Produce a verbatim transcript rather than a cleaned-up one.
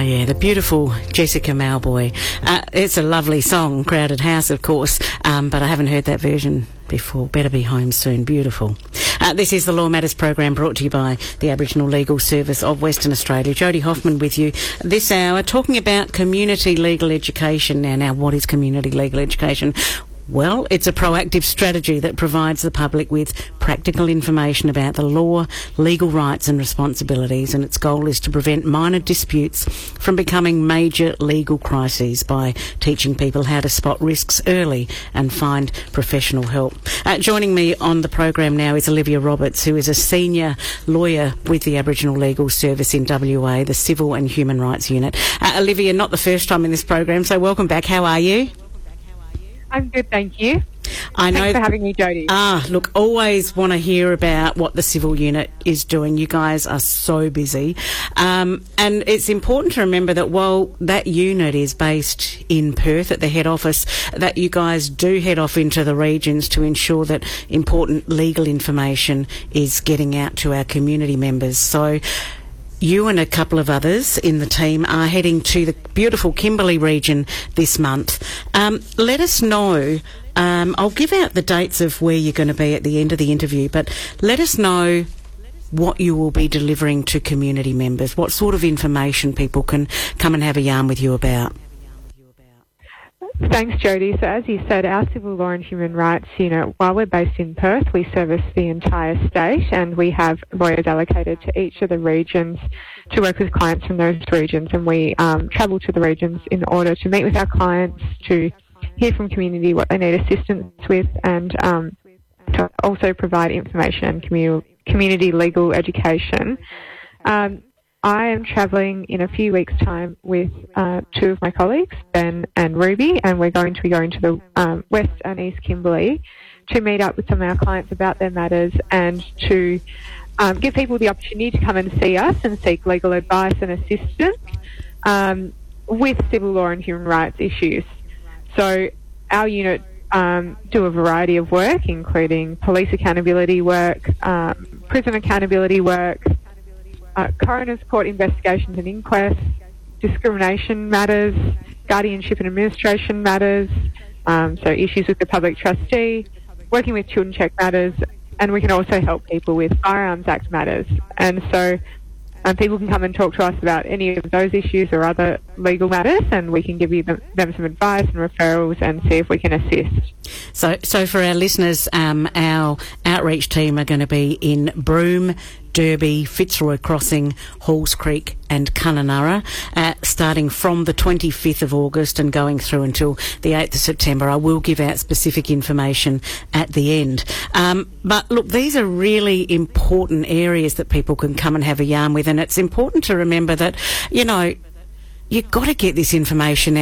yeah, the beautiful Jessica Mauboy. Uh, it's a lovely song, Crowded House, of course, um, but I haven't heard that version before. Better Be Home Soon. Beautiful. Uh, this is the Law Matters program brought to you by the Aboriginal Legal Service of Western Australia. Jodie Hoffman with you this hour, talking about community legal education. Now, now, what is community legal education? Well, it's a proactive strategy that provides the public with practical information about the law, legal rights and responsibilities, and its goal is to prevent minor disputes from becoming major legal crises by teaching people how to spot risks early and find professional help. Uh, joining me on the program now is Olivia Roberts, who is a senior lawyer with the Aboriginal Legal Service in W A, the Civil and Human Rights Unit. Uh, Olivia, not the first time in this program, so welcome back. How are you? I'm good, thank you. I know. Thanks for having me, Jodie. Ah, look, always want to hear about what the Civil Unit is doing. You guys are so busy. Um, and it's important to remember that while that unit is based in Perth at the head office, that you guys do head off into the regions to ensure that important legal information is getting out to our community members. So you and a couple of others in the team are heading to the beautiful Kimberley region this month. Um, let us know, um, I'll give out the dates of where you're going to be at the end of the interview, but let us know what you will be delivering to community members, what sort of information people can come and have a yarn with you about. Thanks, Jodie. So as you said, our Civil Law and Human Rights Unit, while we're based in Perth, we service the entire state, and we have lawyers allocated to each of the regions to work with clients from those regions, and we um, travel to the regions in order to meet with our clients, to hear from community what they need assistance with, and um, to also provide information and commu- community legal education. Um, I am travelling in a few weeks' time with uh, two of my colleagues, Ben and Ruby, and we're going to be going to the um, West and East Kimberley to meet up with some of our clients about their matters and to um, give people the opportunity to come and see us and seek legal advice and assistance um, with civil law and human rights issues. So our unit um, do a variety of work, including police accountability work, um, prison accountability work, Uh, coroner's court investigations and inquests, discrimination matters, guardianship and administration matters, um, so issues with the public trustee, working with children check matters, and we can also help people with Firearms Act matters. And so um, people can come and talk to us about any of those issues or other legal matters, and we can give you them, them some advice and referrals and see if we can assist. So, so for our listeners, um, our outreach team are going to be in Broome, Derby, Fitzroy Crossing, Halls Creek and Kununurra, uh, starting from the twenty-fifth of August and going through until the eighth of September. I will give out specific information at the end. Um, but look, these are really important areas that people can come and have a yarn with, and it's important to remember that, you know, you've got to get this information out.